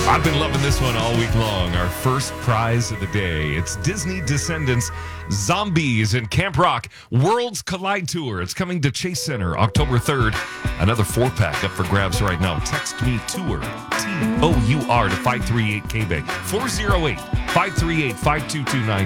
I've been loving this one all week long. Our first prize of the day. It's Disney Descendants Zombies in Camp Rock Worlds Collide Tour. It's coming to Chase Center October 3rd. Another 4-pack up for grabs right now. Text me TOUR, T-O-U-R to 538 KBay. 408-538-5229.